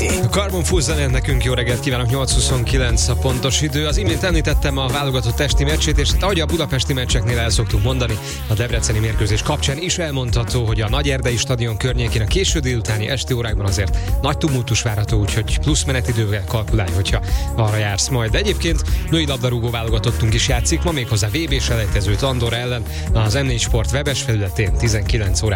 A Carbon Fusion nekünk jó reggelt kívánok, 8:29 a pontos idő. Az imént említettem a válogatott esti meccsét, és ahogy a budapesti meccseknél el szoktuk mondani, a debreceni mérkőzés kapcsán is elmondható, hogy a Nagyerdei stadion környékén a késő délutáni esti órákban azért nagy tumultus várható, úgyhogy plusz menetidővel kalkulálj, hogyha arra jársz majd. De egyébként női labdarúgó válogatottunk is játszik, ma méghozzá VB-selejtezőt Andorra ellen az M4 Sport webes felületén 19 órától